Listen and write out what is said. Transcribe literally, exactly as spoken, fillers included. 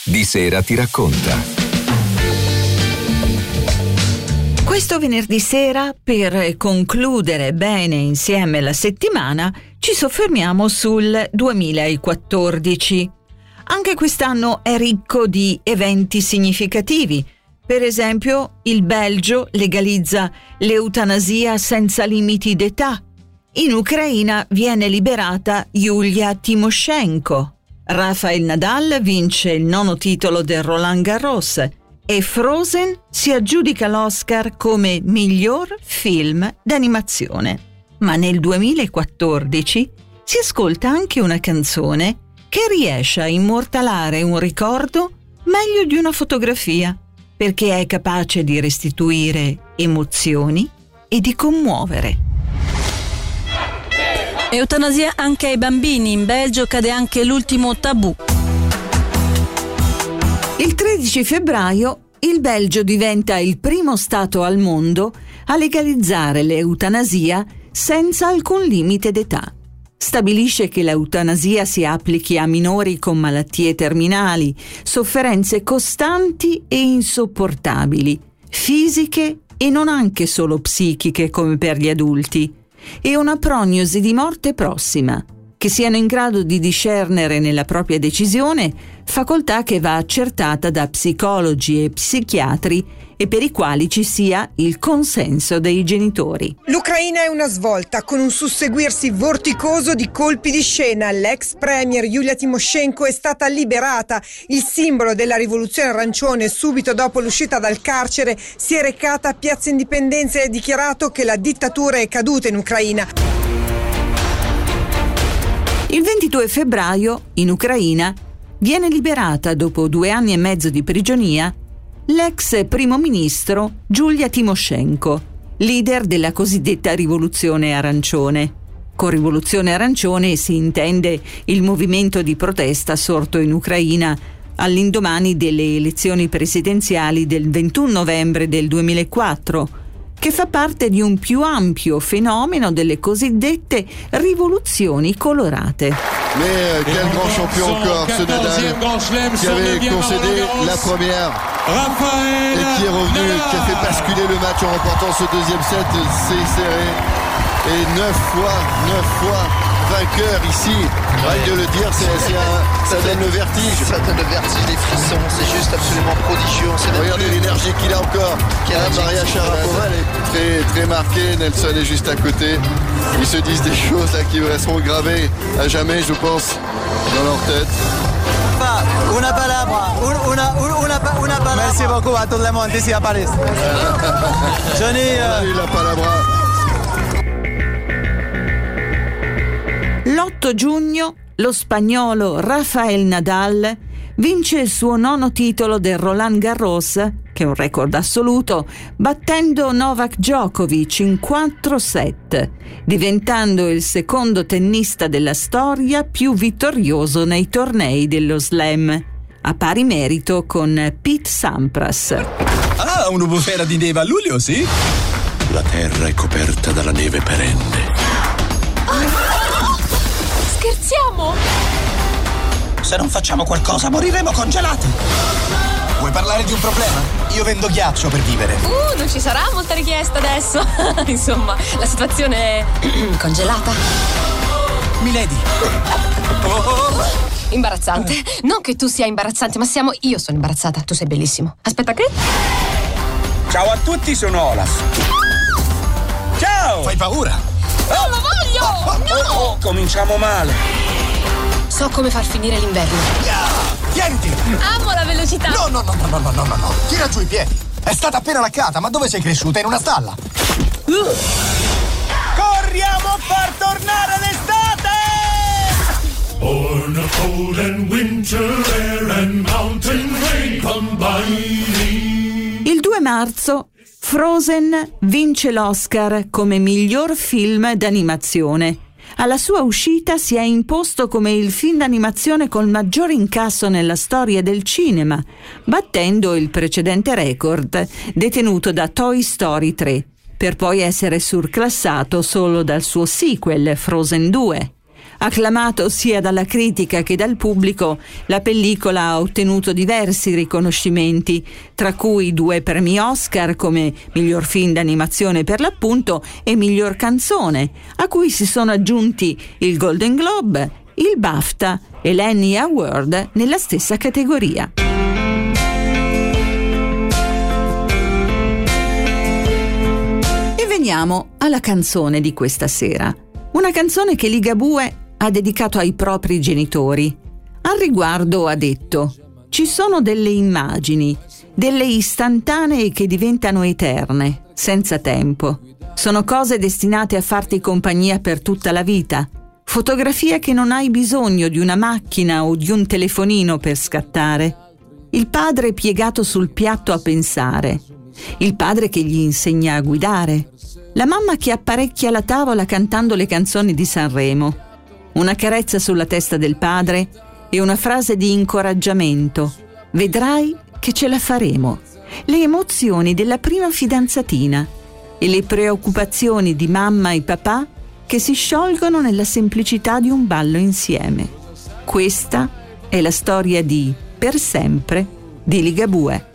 Di Sera ti racconta. Questo venerdì sera, per concludere bene insieme la settimana, ci soffermiamo sul duemilaquattordici. Anche quest'anno è ricco di eventi significativi. Per esempio, il Belgio legalizza l'eutanasia senza limiti d'età. In Ucraina viene liberata Yulia Tymoshenko. Rafael Nadal vince il nono titolo del Roland Garros e Frozen si aggiudica l'Oscar come miglior film d'animazione. Ma nel duemilaquattordici si ascolta anche una canzone che riesce a immortalare un ricordo meglio di una fotografia, perché è capace di restituire emozioni e di commuovere. Eutanasia anche ai bambini. In Belgio cade anche l'ultimo tabù. Il tredici febbraio il Belgio diventa il primo Stato al mondo a legalizzare l'eutanasia senza alcun limite d'età. Stabilisce che l'eutanasia si applichi a minori con malattie terminali, sofferenze costanti e insopportabili, fisiche e non anche solo psichiche come per gli adulti, e una prognosi di morte prossima, che siano in grado di discernere nella propria decisione, facoltà che va accertata da psicologi e psichiatri e per i quali ci sia il consenso dei genitori. L'Ucraina è una svolta, con un susseguirsi vorticoso di colpi di scena. L'ex premier Yulia Tymoshenko è stata liberata. Il simbolo della rivoluzione arancione, subito dopo l'uscita dal carcere, si è recata a Piazza Indipendenza e ha dichiarato che la dittatura è caduta in Ucraina. Il ventidue febbraio, in Ucraina, viene liberata dopo due anni e mezzo di prigionia l'ex primo ministro Yulia Tymoshenko, leader della cosiddetta rivoluzione arancione. Con rivoluzione arancione si intende il movimento di protesta sorto in Ucraina all'indomani delle elezioni presidenziali del ventuno novembre del duemilaquattro, che fa parte di un più ampio fenomeno delle cosiddette rivoluzioni colorate. Mais euh, quel grand champion encore, ce Nadal, qui avait concédé la première et qui est revenu, qui a fait basculer le match en remportant ce deuxième set, c'est serré. Et neuf fois, neuf fois vainqueur ici, rien de le dire, c'est, c'est un, ça donne le vertige. Ça donne le vertige, les frissons, c'est juste absolument prodigieux. Regardez plus... l'énergie qu'il a encore. Là, Maria Sharapova, elle est très, très marquée, Nelson est juste à côté. Ils se disent des choses là qui resteront gravées à jamais, je pense, dans leur tête. Una palabra, una, una, una, una palabra. Merci beaucoup à tout le monde ici à Paris. Johnny, uh... la palabra. L'otto giugno lo spagnolo Rafael Nadal vince il suo nono titolo del Roland Garros, che è un record assoluto, battendo Novak Djokovic in quattro set, diventando il secondo tennista della storia più vittorioso nei tornei dello Slam, a pari merito con Pete Sampras. Ah, una bufera di neve a luglio, sì? La terra è coperta dalla neve perenne. Scherziamo? Se non facciamo qualcosa moriremo congelati. Vuoi parlare di un problema? Io vendo ghiaccio per vivere. Uh, non ci sarà molta richiesta adesso. Insomma, la situazione è congelata. Milady. Oh. Imbarazzante. Non che tu sia imbarazzante, ma siamo... Io sono imbarazzata, tu sei bellissimo. Aspetta che... Ciao a tutti, sono Olaf. Ciao! Fai paura? Non lo voglio! Oh, oh, oh, cominciamo male. So come far finire l'inverno. Yeah, tieniti! Amo la velocità! No, no, no, no, no, no, no, no, no. Tira giù i piedi. È stata appena laccata, ma dove sei cresciuta? In una stalla? Uh. Corriamo per tornare l'estate! Born of cold and winter air and mountain rain combining. Il due marzo Frozen vince l'Oscar come miglior film d'animazione. Alla sua uscita si è imposto come il film d'animazione col maggior incasso nella storia del cinema, battendo il precedente record detenuto da Toy Story tre, per poi essere surclassato solo dal suo sequel Frozen due. Acclamato sia dalla critica che dal pubblico, la pellicola ha ottenuto diversi riconoscimenti, tra cui due premi Oscar come miglior film d'animazione per l'appunto e miglior canzone, a cui si sono aggiunti il Golden Globe, il BAFTA e l'Annie Award nella stessa categoria. E veniamo alla canzone di questa sera. Una canzone che Ligabue ha dedicato ai propri genitori. Al riguardo ha detto: ci sono delle immagini, delle istantanee che diventano eterne, senza tempo. Sono cose destinate a farti compagnia per tutta la vita. Fotografie che non hai bisogno di una macchina o di un telefonino per scattare. Il padre piegato sul piatto a pensare. Il padre che gli insegna a guidare. La mamma che apparecchia la tavola cantando le canzoni di Sanremo. Una carezza sulla testa del padre e una frase di incoraggiamento. Vedrai che ce la faremo. Le emozioni della prima fidanzatina e le preoccupazioni di mamma e papà che si sciolgono nella semplicità di un ballo insieme. Questa è la storia di Per sempre di Ligabue.